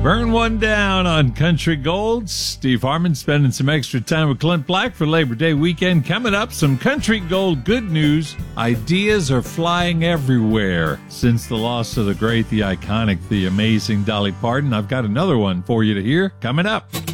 Burn one down on Country Gold. Steve Harmon spending some extra time with Clint Black for Labor Day weekend. Coming up, some Country Gold good news. Ideas are flying everywhere since the loss of the great, the iconic, the amazing Dolly Parton. I've got another one for you to hear coming up.